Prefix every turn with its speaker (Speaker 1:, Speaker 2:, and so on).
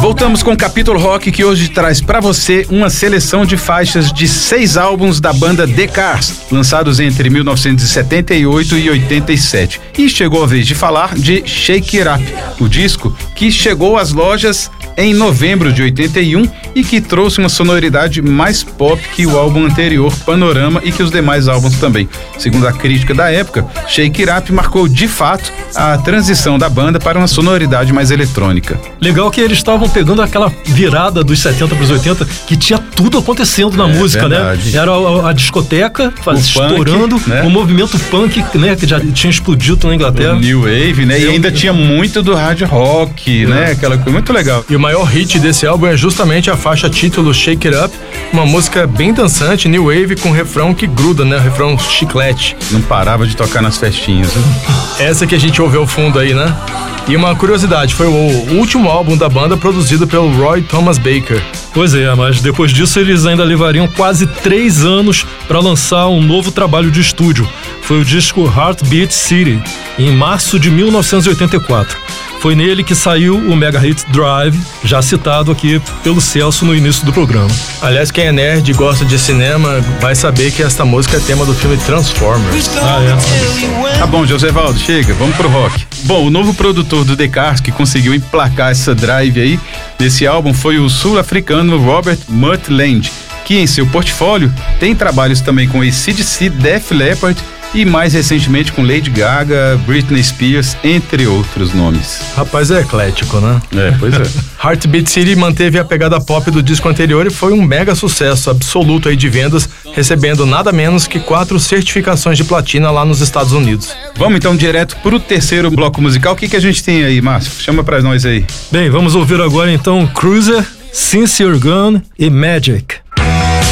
Speaker 1: Voltamos com o Capítulo Rock, que hoje traz pra você uma seleção de faixas de 6 álbuns da banda The Cars, lançados entre 1978 e 87. E chegou a vez de falar de Shake It Up, o disco que chegou às lojas em novembro de 81 e que trouxe uma sonoridade mais pop que o álbum anterior, Panorama, e que os demais álbuns também. Segundo a crítica da época, Shake It Up marcou de fato a transição da banda para uma sonoridade mais eletrônica.
Speaker 2: Legal que eles estavam pegando aquela virada dos 70 para os 80, que tinha tudo acontecendo na música, verdade, né? Era a discoteca estourando, punk, né? O movimento punk, né? Que já tinha explodido na Inglaterra.
Speaker 1: O New Wave, né? E ainda tinha muito do hard rock, né? Aquela coisa muito legal.
Speaker 3: E o maior hit desse álbum é justamente a faixa título Shake It Up, uma música bem dançante, New Wave, com refrão que gruda, né? Refrão chiclete.
Speaker 1: Não parava de tocar nas festinhas, né?
Speaker 3: Essa que a gente ouve ao fundo aí, né? E uma curiosidade, foi o último álbum da banda produzido pelo Roy Thomas Baker.
Speaker 2: Pois é, mas depois disso eles ainda levariam quase 3 anos para lançar um novo trabalho de estúdio. Foi o disco Heartbeat City, em março de 1984. Foi nele que saiu o mega hit Drive, já citado aqui pelo Celso no início do programa.
Speaker 3: Aliás, quem é nerd e gosta de cinema vai saber que esta música é tema do filme Transformers.
Speaker 1: Tá bom, Josevaldo, chega, vamos pro rock. Bom, o novo produtor do The Cars que conseguiu emplacar essa drive aí desse álbum foi o sul-africano Robert Mutt Lange, que em seu portfólio tem trabalhos também com AC/DC, Def Leppard e mais recentemente com Lady Gaga, Britney Spears, entre outros nomes.
Speaker 3: Rapaz, é eclético, né?
Speaker 1: Pois é.
Speaker 3: Heartbeat City manteve a pegada pop do disco anterior e foi um mega sucesso absoluto aí de vendas, recebendo nada menos que 4 certificações de platina lá nos Estados Unidos.
Speaker 1: Vamos então direto pro terceiro bloco musical. O que a gente tem aí, Márcio? Chama pra nós aí.
Speaker 2: Bem, vamos ouvir agora então Cruiser, Since You're Gone e Magic.